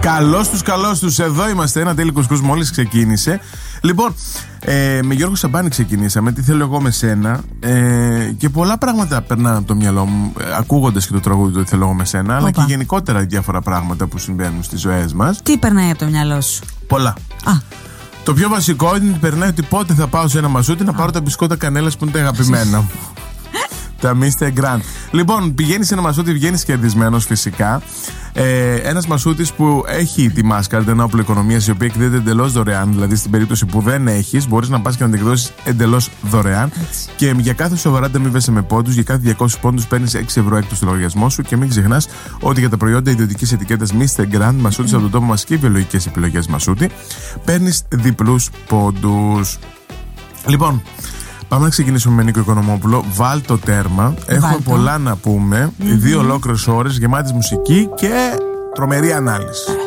Καλώς τους, εδώ είμαστε. Ένα τέλειο κουσκούς μόλις ξεκίνησε. Λοιπόν, με Γιώργο Σαμπάνη ξεκινήσαμε. Τι θέλω εγώ με σένα. Και πολλά πράγματα περνάνε από το μυαλό μου ακούγοντας και το τραγούδι του Τι θέλω εγώ με σένα. Αλλά και γενικότερα διάφορα πράγματα που συμβαίνουν στις ζωές μας. Τι περνάει από το μυαλό σου? Πολλά. Το πιο βασικό είναι ότι περνάει ότι πότε θα πάω σε ένα μασούτι να πάρω τα μπισκότα κανέλας που είναι τα αγαπημένα μου. Τα Mr. Grand. Λοιπόν, πηγαίνεις σε ένα μασούτι, βγαίνεις κερδισμένος φυσικά. Ένας μασούτης που έχει τη Mastercard, ένα όπλο οικονομίας, η οποία εκδίδεται εντελώς δωρεάν. Δηλαδή, στην περίπτωση που δεν έχεις, μπορείς να πας και να την εκδώσεις εντελώς δωρεάν. Και για κάθε σοβαρά ανταμείβεσαι με πόντους. Για κάθε 200 πόντους παίρνεις 6 ευρώ έκπτωση στο λογαριασμό σου. Και μην ξεχνάς ότι για τα προϊόντα ιδιωτικής ετικέτας Mr. Grand, μασούτης από τον τόπο μας και βιολογικές επιλογές μασούτη, παίρνεις διπλούς πόντους. Λοιπόν. Πάμε να ξεκινήσουμε με Νίκο Οικονομόπουλο. Βάλ το τέρμα. Έχουμε πολλά να πούμε. 2 ολόκληρες ώρες γεμάτης μουσική και τρομερή ανάλυση.